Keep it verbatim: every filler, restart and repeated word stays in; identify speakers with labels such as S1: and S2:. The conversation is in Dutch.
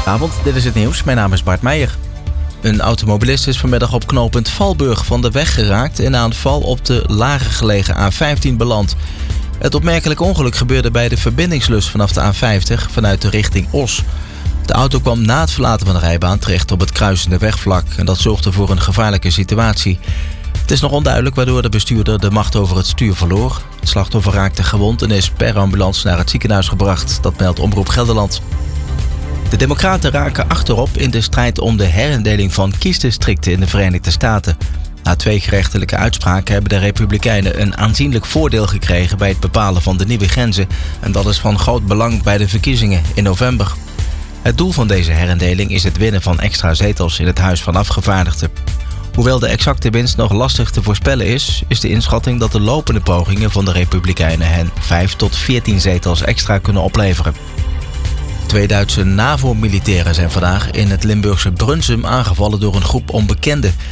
S1: Avond, dit is het nieuws. Mijn naam is Bart Meijer. Een automobilist is vanmiddag op knooppunt Valburg van de weg geraakt en aan de val op de lager gelegen A vijftien beland. Het opmerkelijke ongeluk gebeurde bij de verbindingslus vanaf de A vijftig vanuit de richting Os. De auto kwam na het verlaten van de rijbaan terecht op het kruisende wegvlak en dat zorgde voor een gevaarlijke situatie. Het is nog onduidelijk waardoor de bestuurder de macht over het stuur verloor. Het slachtoffer raakte gewond en is per ambulance naar het ziekenhuis gebracht. Dat meldt Omroep Gelderland. De Democraten raken achterop in de strijd om de herindeling van kiesdistricten in de Verenigde Staten. Na twee gerechtelijke uitspraken hebben de Republikeinen een aanzienlijk voordeel gekregen bij het bepalen van de nieuwe grenzen. En dat is van groot belang bij de verkiezingen in november. Het doel van deze herindeling is het winnen van extra zetels in het Huis van Afgevaardigden. Hoewel de exacte winst nog lastig te voorspellen is, is de inschatting dat de lopende pogingen van de Republikeinen hen vijf tot veertien zetels extra kunnen opleveren. Twee Duitse NAVO-militairen zijn vandaag in het Limburgse Brunsum aangevallen door een groep onbekenden.